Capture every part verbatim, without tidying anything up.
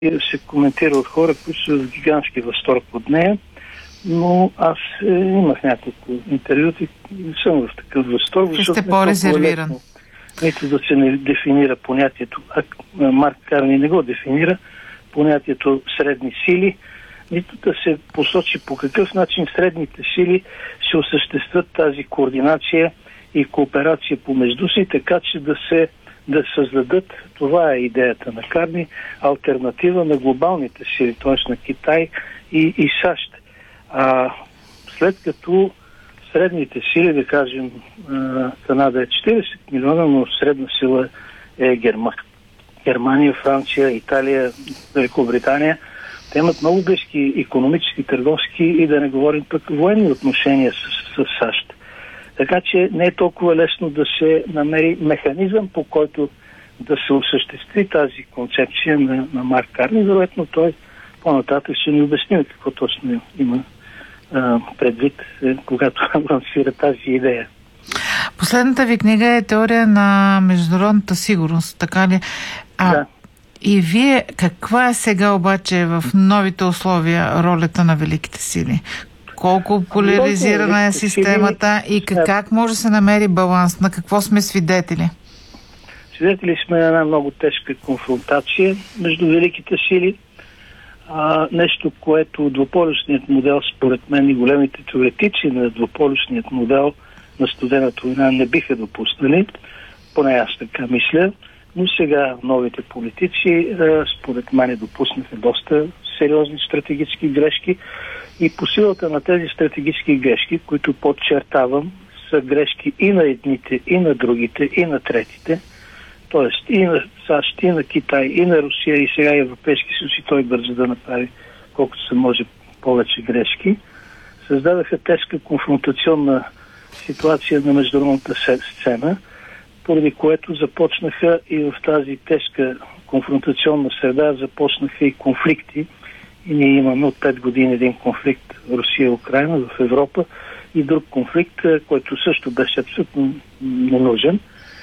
се коментира от хора, които са в гигантски възторг от нея, но аз е, имах няколко интервюти и не съм в такъв възторг. Ти сте по-резервиран. Нито да се не дефинира понятието, а Марк Карни не го дефинира, понятието средни сили, нито да се посочи по какъв начин средните сили ще осъществят тази координация и кооперация помежду си, така че да се да създадат, това е идеята на Карни, алтернатива на глобалните сили, т.е. на Китай и, и САЩ. А след като средните сили, да кажем, Канада е четиридесет милиона, но средна сила е Герма... Германия, Франция, Италия, Великобритания. Те имат много близки икономически, търговски и да не говорим пък военни отношения с, с САЩ. Така че не е толкова лесно да се намери механизъм, по който да се осъществи тази концепция на, на Марк Карни. Вероятно той по-нататък ще ни обясни какво точно има а, предвид, е, когато лансира тази идея. Последната ви книга е теория на международната сигурност, така ли? А, да. И вие, каква е сега обаче в новите условия ролята на великите сили? Колко поляризирана е системата и как, как може да се намери баланс? На какво сме свидетели? Свидетели сме на една много тежка конфронтация между великите сили. А, нещо, което двуполюсният модел, според мен и големите теоретици на двуполюсният модел на студената война не биха допуснали. Поне аз така мисля. Но сега новите политици, според мен, допуснаха доста сериозни стратегически грешки. И по силата на тези стратегически грешки, които подчертавам, са грешки и на едните, и на другите, и на третите, т.е. и на САЩ, и на Китай, и на Русия, и сега Европейски съюз, и той бърза да направи колкото се може повече грешки, създадаха тежка конфронтационна ситуация на международната сцена, поради което започнаха и в тази тежка конфронтационна среда започнаха и конфликти. И ние имаме от пет години един конфликт Русия-Украина в Европа и друг конфликт, който също беше абсолютно ненужен,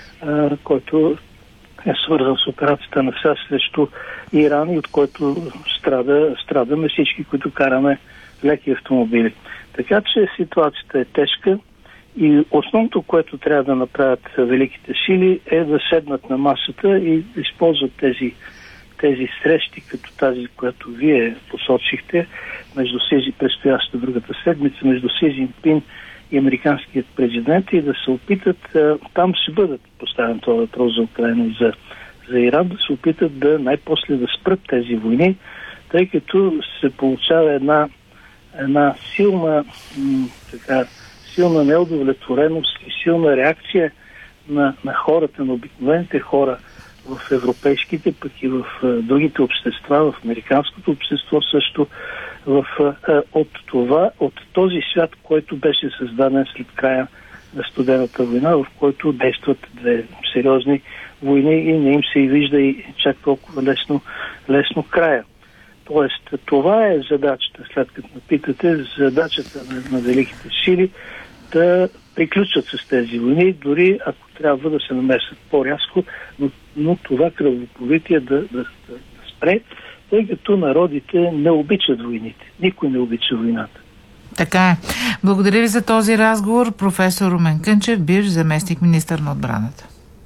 който е свързан с операцията на САЩ срещу Иран и от който страда, страдаме всички, които караме леки автомобили. Така че ситуацията е тежка и основното, което трябва да направят великите сили, е да седнат на масата и да използват тези тези срещи, като тази, която вие посочихте, между Си, предстоящата другата седмица, между Си Цзинпин и американският президент, и да се опитат, там ще бъдат поставен този въпрос за Украина и за, за Иран, да се опитат да най-после да спрат тези войни, тъй като се получава една, една силна, м, така, силна неудовлетвореност и силна реакция на, на хората, на обикновените хора, в европейските, пък и в а, другите общества, в американското общество също, в, а, от това, от този свят, който беше създаден след края на студената война, в който действат две сериозни войни и не им се и вижда и чак толкова лесно, лесно края. Тоест, това е задачата, след като ме питате, задачата на, на великите сили да приключат с тези войни, дори ако трябва да се намесят по-рязко, но, но това кръвопролитие да, да, да, да спре, тъй като народите не обичат войните. Никой не обича войната. Така е. Благодаря ви за този разговор, професор Румен Кънчев, бивш заместник министър на отбраната.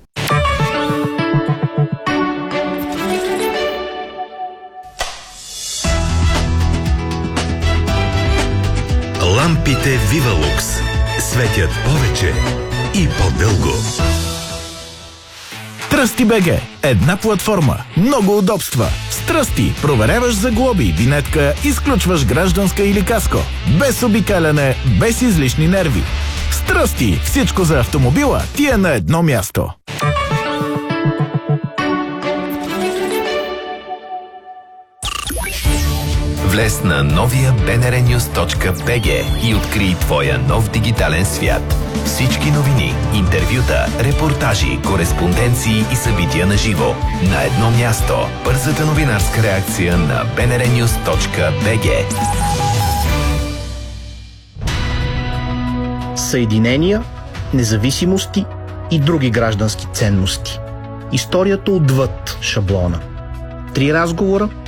Лампите Вивалукс светят повече и по-дълго. Тръсти БГ. Една платформа. Много удобства. С Тръсти проверяваш за глоби, винетка, изключваш гражданска или каско. Без обикаляне, без излишни нерви. С Тръсти всичко за автомобила ти е на едно място. Влез на новия би ен ар нюс точка би джи и открий твоя нов дигитален свят. Всички новини, интервюта, репортажи, кореспонденции и събития на живо на едно място. Бързата новинарска реакция на би ен ар нюс точка би джи. Съединения, независимости и други граждански ценности. Историята отвъд шаблона. Три разговора